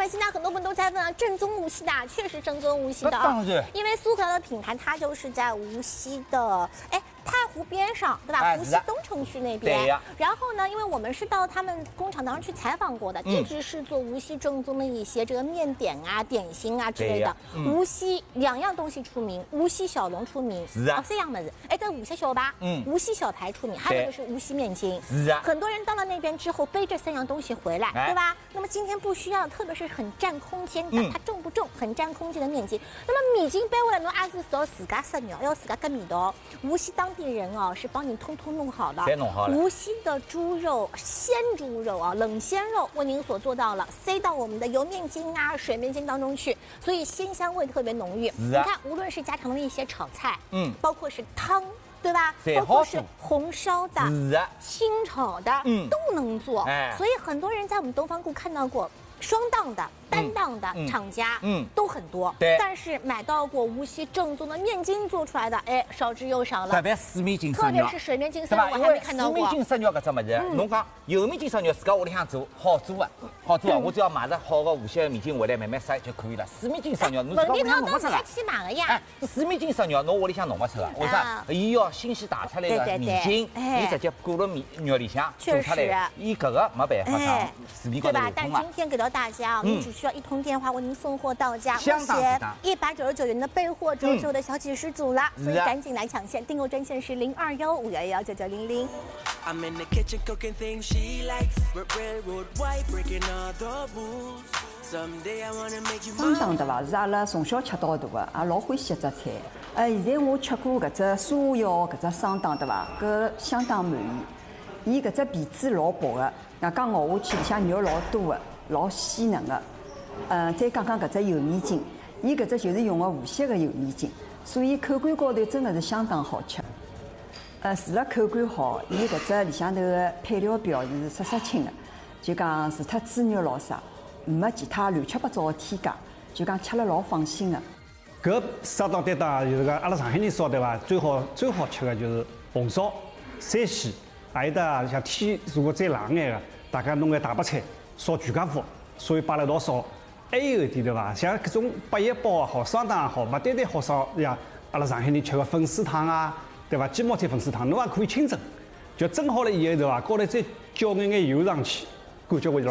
们现在很多朋友都在问啊，正宗无锡的，确实正宗无锡的当然， 因为苏可的品牌它就是在无锡的，太湖边上，对吧？无锡东城区那边。 对呀。 然后呢，因为我们是到他们工厂当中去采访过的，一直是做无锡正宗的一些这个面点啊、点心啊之类的。无锡2样东西出名，无锡小笼出名， 是啊 ，3样么子。这无锡小排，无锡小排出名，还有一个是无锡面筋。 是啊。 很多人到了那边之后背这3样东西回来，对吧？那么今天不需要，特别是很占空间的，它重不重？很占空间的面筋。那么米筋背回来呢，还是说自家杀肉，要自家跟味道。无锡当地人哦，是帮你通通弄好的。 全弄好了。 无锡的猪肉，鲜猪肉啊，冷鲜肉为您所做到了，塞到我们的油面筋啊、水面筋当中去，所以鲜香味特别浓郁。你看，无论是家常的一些炒菜，包括是汤。对吧？包括是红烧的、清炒的，都能做。所以很多人在我们东方顾看到过双档的、单档的厂家，都很多。 对。 但是买到过无锡正宗的面筋做出来的，少之又少了。 特别水面筋特别是水面筋生肉，我还没看到过。 水面筋生肉搿只物事，侬讲油面筋生肉自家屋里向做，好做啊，好做啊！我只要买了好的无锡的面筋回来慢慢杀就可以了。水面筋生肉侬自家屋里向弄不出来。 去买了呀。 水面筋生肉侬屋里向弄不出来，为啥？伊要新鲜打出来的面筋，伊直接裹入肉里向做出来，伊搿个没办法上市面高头流通嘛。 对吧？但今天给到大家，我们只需要1通电话为您送货到家， 相当简单 ，199元的备货折旧的小几十组了，所以赶紧来抢线，订购专线是021-511-9900。 I'm in the kitchen cooking things she likes. Railroad white breaking all the rules. Someday I wanna make you mine. 双档对伐？是阿拉从小吃到大的，也老欢喜一只菜。现在我吃过搿只苏窑搿只双档对伐？搿相当满意。伊搿只皮子老薄的，外加咬下去里向肉老多的，老鲜嫩的。再讲讲搿只油面筋，伊搿只就是用的无锡的油面筋，所以口感高头真的是相当好吃。除了口感好，伊搿只里向头的配料表是色色清的，就讲除脱猪肉老啥，没其他乱七八糟的添加，就讲吃了老放心的。 搿烧档担当就是讲阿拉上海人烧对伐？最好吃的就是红烧、山西，还有得像天如果再冷眼的，大家弄个大白菜烧全家福，所以摆辣一道烧。还有一点对伐？像搿种8叶包也好，双档也好，勿单单好烧像阿拉上海人吃个粉丝汤啊。对伐？鸡毛菜粉丝汤，侬也可以清蒸，就蒸好了以后，对伐？高头再浇眼油上去，感觉会老。